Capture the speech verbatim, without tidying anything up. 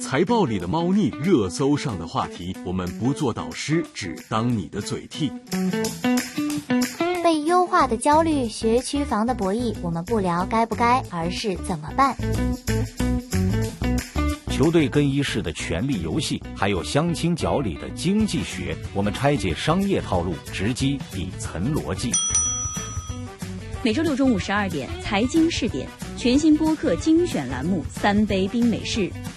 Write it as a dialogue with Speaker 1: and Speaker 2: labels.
Speaker 1: 财报里的猫腻，热搜上的话题，我们不做导师，只当你的嘴替。
Speaker 2: 被优化的焦虑，学区房的博弈，我们不聊该不该，而是怎么办。
Speaker 3: 球队更衣室的权力游戏，还有相亲角里的经济学，我们拆解商业套路，直击底层逻辑。
Speaker 4: 每周六中午十二点，财经试点全新播客精选栏目《三杯冰美式》，